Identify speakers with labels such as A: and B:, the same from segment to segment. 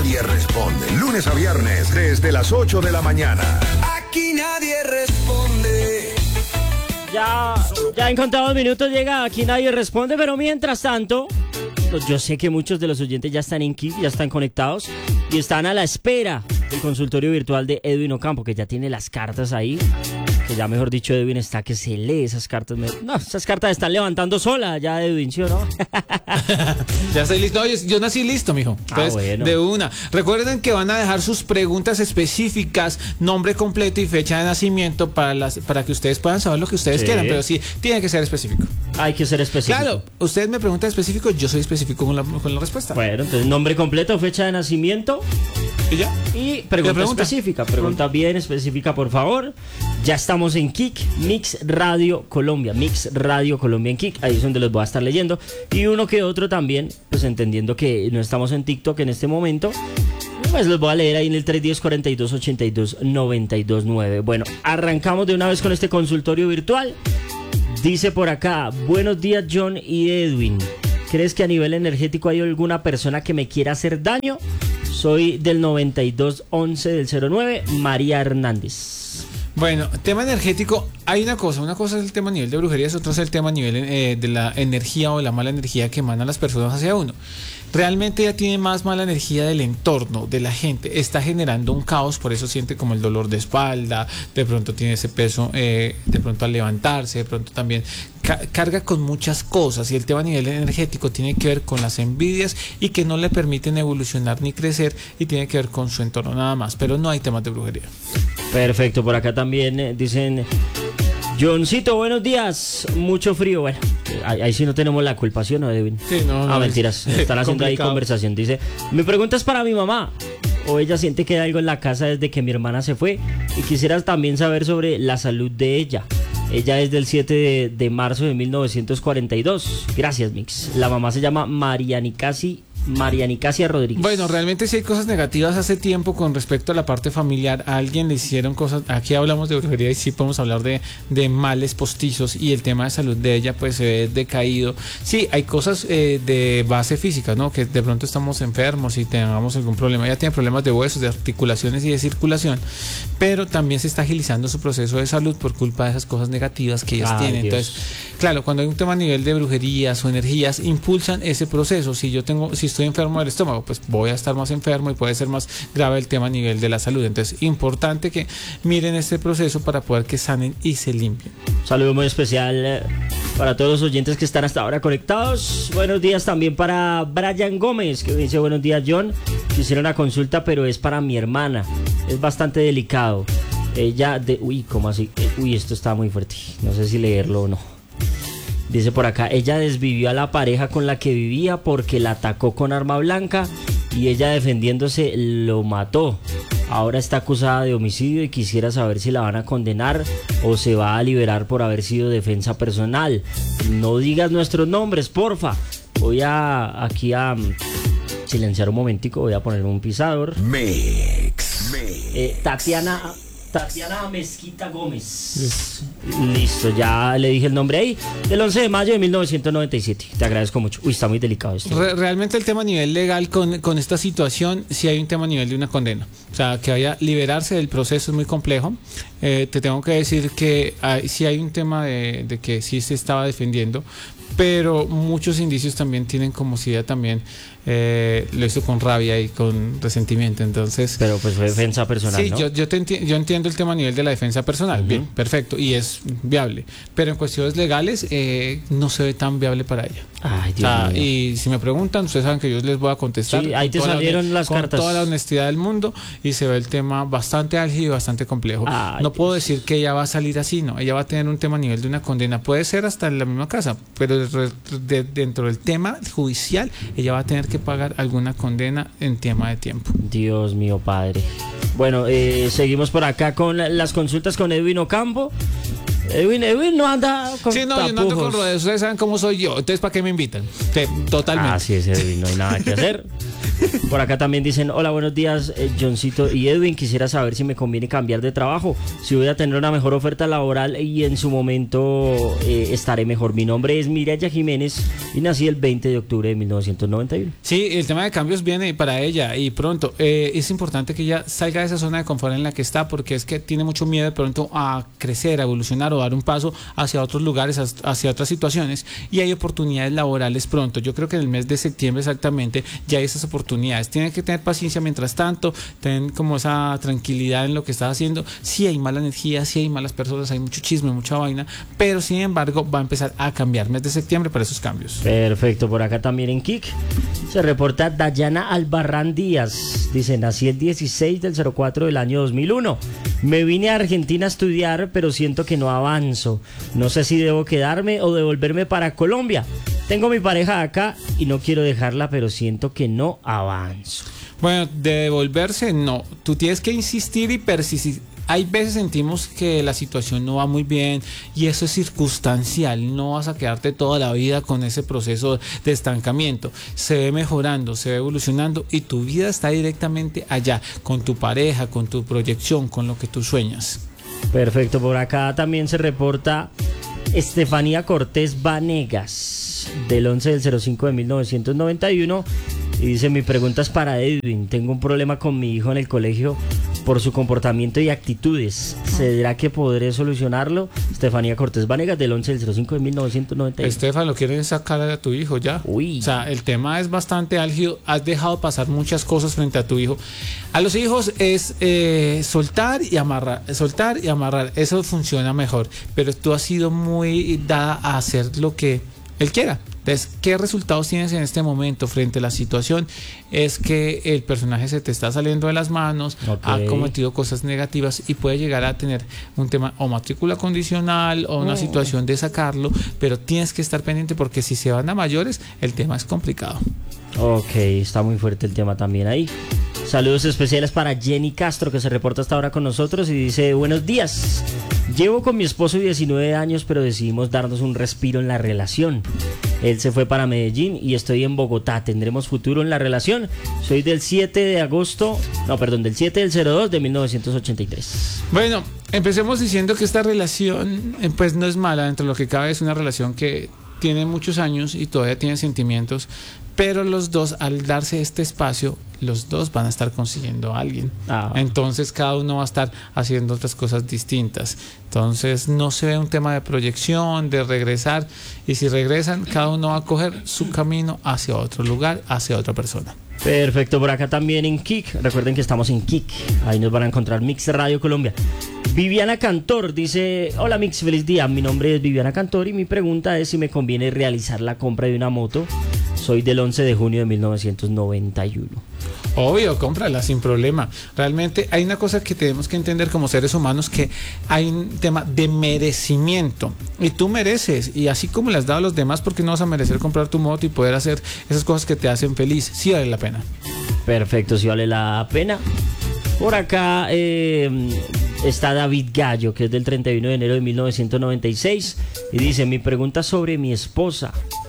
A: nadie responde. Lunes a viernes, desde las 8 de la mañana.
B: Aquí nadie responde.
C: Ya en contados minutos llega Aquí Nadie Responde, pero mientras tanto, pues yo sé que muchos de los oyentes ya están en Kik, ya están conectados y están a la espera del consultorio virtual de Edwin Ocampo, que ya tiene las cartas ahí. Que ya mejor dicho, Edwin está que se lee esas cartas. No, esas cartas están levantando sola ya, Edwin, ¿sí o no?
D: Ya estoy listo. Oye, yo nací listo, mijo. Entonces,
C: bueno.
D: De una. Recuerden que van a dejar sus preguntas específicas, nombre completo y fecha de nacimiento para que ustedes puedan saber lo que ustedes quieran, pero sí, tiene que ser específico.
C: Hay que ser específico.
D: Claro, ustedes me preguntan específico, yo soy específico con la respuesta.
C: Bueno, entonces nombre completo, fecha de nacimiento.
D: ¿Y ya?
C: Y pregunta específica, pregunta bien específica, por favor. Ya estamos en Kik, Mix Radio Colombia en Kik, ahí es donde los voy a estar leyendo. Y uno que otro también, pues entendiendo que no estamos en TikTok en este momento, pues los voy a leer ahí en el 310-4282-929. Bueno, arrancamos de una vez con este consultorio virtual. Dice por acá, buenos días John y Edwin. ¿Crees que a nivel energético hay alguna persona que me quiera hacer daño? Soy del 9211 del 09, María Hernández.
D: Bueno, tema energético, hay una cosa es el tema a nivel de brujerías, otra es el tema a nivel de la energía o la mala energía que emanan las personas hacia uno. Realmente ella tiene más mala energía del entorno, de la gente, está generando un caos, por eso siente como el dolor de espalda, de pronto tiene ese peso, de pronto al levantarse, de pronto también carga con muchas cosas, y el tema a nivel energético tiene que ver con las envidias y que no le permiten evolucionar ni crecer, y tiene que ver con su entorno nada más, pero no hay temas de brujería.
C: Perfecto, por acá también dicen, Johncito, buenos días, mucho frío. Bueno, ahí sí no tenemos la culpa, ¿sí o no, Edwin?
D: Sí, no,
C: mentiras, están haciendo ahí conversación. Dice, mi pregunta es para mi mamá, o ella siente que hay algo en la casa desde que mi hermana se fue, y quisiera también saber sobre la salud de ella. Ella es del 7 de marzo de 1942. Gracias, Mix. La mamá se llama Marianicasia Rodríguez.
D: Bueno, realmente sí hay cosas negativas hace tiempo con respecto a la parte familiar. A alguien le hicieron cosas, aquí hablamos de brujería y sí podemos hablar de males postizos, y el tema de salud de ella pues se ve decaído. Sí, hay cosas de base física, ¿no? Que de pronto estamos enfermos y tengamos algún problema. Ella tiene problemas de huesos, de articulaciones y de circulación, pero también se está agilizando su proceso de salud por culpa de esas cosas negativas que ellas tienen.
C: Dios.
D: Entonces, claro, cuando hay un tema a nivel de brujerías o energías, impulsan ese proceso. Si estoy enfermo del estómago, pues voy a estar más enfermo y puede ser más grave el tema a nivel de la salud. Entonces, importante que miren este proceso para poder que sanen y se limpien.
C: Un saludo muy especial para todos los oyentes que están hasta ahora conectados. Buenos días también para Brian Gómez, que dice, buenos días John, quisiera una consulta, pero es para mi hermana, es bastante delicado. Ella ¿cómo así? Esto está muy fuerte, no sé si leerlo o no. Dice por acá, ella desvivió a la pareja con la que vivía porque la atacó con arma blanca y ella defendiéndose lo mató. Ahora está acusada de homicidio y quisiera saber si la van a condenar o se va a liberar por haber sido defensa personal. No digas nuestros nombres, porfa. Voy aquí a silenciar un momentico, voy a poner un pisador.
A: Mix.
C: Tatiana Mezquita Gómez. Listo, ya le dije el nombre ahí. Del 11 de mayo de 1997. Te agradezco mucho. Uy, está muy delicado esto.
D: Realmente el tema a nivel legal con esta situación, sí hay un tema a nivel de una condena. O sea, que vaya a liberarse del proceso es muy complejo. Te tengo que decir que sí hay un tema de que sí se estaba defendiendo, pero muchos indicios también tienen como si ella también lo hizo con rabia y con resentimiento. Entonces,
C: pero pues fue defensa personal,
D: sí,
C: ¿no?
D: yo entiendo el tema a nivel de la defensa personal. Bien, perfecto, y es viable, pero en cuestiones legales no se ve tan viable para ella.
C: Ay, Dios mío.
D: Y si me preguntan, ustedes saben que yo les voy a contestar.
C: Sí, ahí te salieron las cartas
D: con toda la honestidad del mundo, y se ve el tema bastante álgido y bastante complejo. No puedo decir que ella va a salir así, no, ella va a tener un tema a nivel de una condena, puede ser hasta en la misma casa, pero dentro del tema judicial ella va a tener que pagar alguna condena en tema de tiempo.
C: Dios mío, padre. Bueno, seguimos por acá con las consultas con Edwin Ocampo. Edwin no anda con
D: sí, no, tapujos. Yo no ando con rodeos, ustedes saben cómo soy yo, entonces ¿para qué me invitan? Sí, totalmente.
C: Así es, Edwin, no hay nada que hacer. Por acá también dicen, hola, buenos días, Johncito y Edwin. Quisiera saber si me conviene cambiar de trabajo, si voy a tener una mejor oferta laboral y en su momento estaré mejor. Mi nombre es Mireya Jiménez y nací el 20 de octubre de 1991.
D: Sí, el tema de cambios viene para ella y pronto. Es importante que ella salga de esa zona de confort en la que está, porque es que tiene mucho miedo de pronto a crecer, a evolucionar o dar un paso hacia otros lugares, hacia otras situaciones, y hay oportunidades laborales pronto. Yo creo que en el mes de septiembre exactamente ya hay esas oportunidades. Tienen que tener paciencia mientras tanto, tener como esa tranquilidad en lo que estás haciendo. Sí hay mala energía, sí hay malas personas, hay mucho chisme, mucha vaina, pero sin embargo va a empezar a cambiar. Mes de septiembre para esos cambios.
C: Perfecto, por acá también en Kik se reporta Dayana Albarrán Díaz. Dice, nací el 16 del 04 del año 2001. Me vine a Argentina a estudiar, pero siento que no avanzo. No sé si debo quedarme o devolverme para Colombia. Tengo mi pareja acá y no quiero dejarla, pero siento que no avanzo.
D: Bueno, de devolverse no. Tú tienes que insistir y persistir. Hay veces sentimos que la situación no va muy bien y eso es circunstancial. No vas a quedarte toda la vida con ese proceso de estancamiento. Se ve mejorando, se ve evolucionando y tu vida está directamente allá, con tu pareja, con tu proyección, con lo que tú sueñas.
C: Perfecto, por acá también se reporta Estefanía Cortés Vanegas, del 11 del 05 de 1991. Y dice, mi pregunta es para Edwin. Tengo un problema con mi hijo en el colegio por su comportamiento y actitudes. ¿Será que podré solucionarlo? Estefanía Cortés Vanegas, del 11 del 05 de 1991.
D: Estefan, ¿lo quieren sacar a tu hijo ya?
C: Uy.
D: O sea, el tema es bastante álgido. Has dejado pasar muchas cosas frente a tu hijo. A los hijos es soltar y amarrar. Soltar y amarrar. Eso funciona mejor. Pero tú has sido muy dada a hacer lo que él quiera. Entonces, ¿qué resultados tienes en este momento frente a la situación? Es que el personaje se te está saliendo de las manos, ha cometido cosas negativas y puede llegar a tener un tema o matrícula condicional o una situación de sacarlo, pero tienes que estar pendiente porque si se van a mayores, el tema es complicado.
C: Ok, está muy fuerte el tema también ahí. Saludos especiales para Jenny Castro, que se reporta hasta ahora con nosotros y dice, buenos días. Llevo con mi esposo 19 años, pero decidimos darnos un respiro en la relación. Él se fue para Medellín y estoy en Bogotá. ¿Tendremos futuro en la relación? Soy del 7 del 02 de 1983.
D: Bueno, empecemos diciendo que esta relación pues no es mala. Dentro de lo que cabe es una relación que tiene muchos años y todavía tiene sentimientos, pero los dos, al darse este espacio, los dos van a estar consiguiendo a alguien. Entonces cada uno va a estar haciendo otras cosas distintas. Entonces no se ve un tema de proyección, de regresar, y si regresan, cada uno va a coger su camino hacia otro lugar, hacia otra persona.
C: Perfecto, por acá también en Kik. Recuerden que estamos en Kik. Ahí nos van a encontrar Mix Radio Colombia. Viviana Cantor dice, hola Mix, feliz día. Mi nombre es Viviana Cantor y mi pregunta es si me conviene realizar la compra de una moto. Soy del 11 de junio de 1991.
D: Obvio, cómprala sin problema. Realmente hay una cosa que tenemos que entender como seres humanos, que hay un tema de merecimiento. Y tú mereces, y así como le has dado a los demás, ¿por qué no vas a merecer comprar tu moto y poder hacer esas cosas que te hacen feliz? Sí vale la pena.
C: Perfecto, sí vale la pena. Por acá está David Gallo, que es del 31 de enero de 1996. Y dice, mi pregunta sobre mi esposa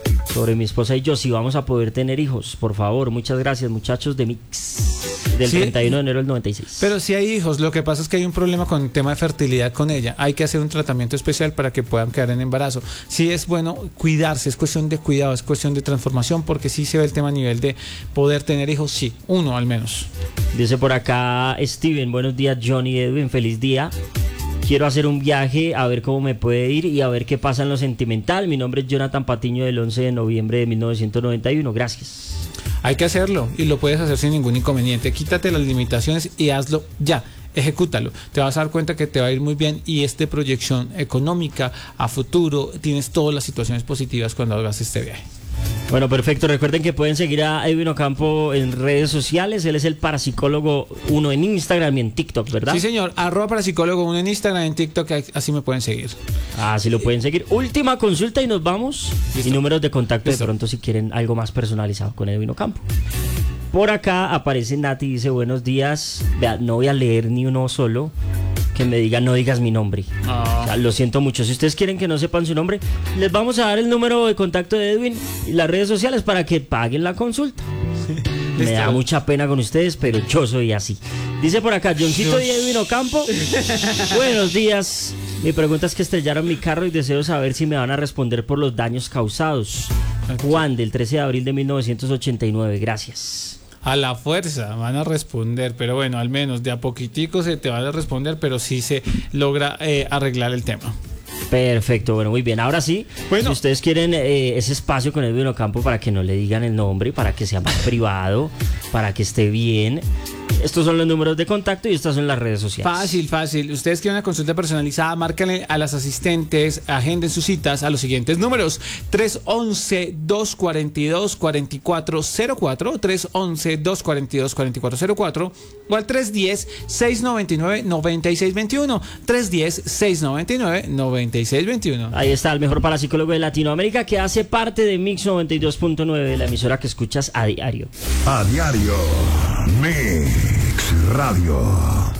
C: y yo, si vamos a poder tener hijos, por favor. Muchas gracias, muchachos de Mix, del 31 de enero del 96.
D: Pero si hay hijos, lo que pasa es que hay un problema con el tema de fertilidad con ella. Hay que hacer un tratamiento especial para que puedan quedar en embarazo. Sí es bueno cuidarse, es cuestión de cuidado, es cuestión de transformación, porque sí se ve el tema a nivel de poder tener hijos, sí, uno al menos.
C: Dice por acá Steven, buenos días Johnny, Edwin, feliz día. Quiero hacer un viaje, a ver cómo me puede ir y a ver qué pasa en lo sentimental. Mi nombre es Jonathan Patiño, del 11 de noviembre de 1991. Gracias.
D: Hay que hacerlo y lo puedes hacer sin ningún inconveniente. Quítate las limitaciones y hazlo ya. Ejecútalo. Te vas a dar cuenta que te va a ir muy bien y es de proyección económica a futuro. Tienes todas las situaciones positivas cuando hagas este viaje.
C: Bueno, perfecto. Recuerden que pueden seguir a Edwin Ocampo en redes sociales. Él es el Parapsicólogo 1 en Instagram y en TikTok, ¿verdad?
D: Sí, señor. @Parapsicólogo 1 en Instagram, en TikTok, así me pueden seguir.
C: Así lo pueden seguir. Última consulta y nos vamos. Listo. Y números de contacto. Listo. De pronto si quieren algo más personalizado con Edwin Ocampo. Por acá aparece Nati y dice, buenos días. Vea, no voy a leer ni uno solo. Que me digan, no digas mi nombre. O sea, lo siento mucho. Si ustedes quieren que no sepan su nombre, les vamos a dar el número de contacto de Edwin y las redes sociales para que paguen la consulta. Me da mucha pena con ustedes, pero yo soy así. Dice por acá, Johncito y Edwin Ocampo. Buenos días. Mi pregunta es que estrellaron mi carro y deseo saber si me van a responder por los daños causados. Juan, del 13 de abril de 1989. Gracias.
D: A la fuerza van a responder, pero bueno, al menos de a poquitico se te van a responder, pero sí se logra arreglar el tema.
C: Perfecto, bueno, muy bien. Ahora sí,
D: bueno,
C: si ustedes quieren ese espacio con Edwin Ocampo para que no le digan el nombre, para que sea más privado, para que esté bien, estos son los números de contacto y estas son las redes sociales.
D: Fácil. Ustedes quieren una consulta personalizada, márquenle a las asistentes, agenden sus citas a los siguientes números: 311-242-4404, 311-242-4404 o al 310-699-9621, 310-699-9621.
C: Ahí está el mejor parapsicólogo de Latinoamérica, que hace parte de Mix 92.9, la emisora que escuchas a diario.
A: A diario. Mix Radio.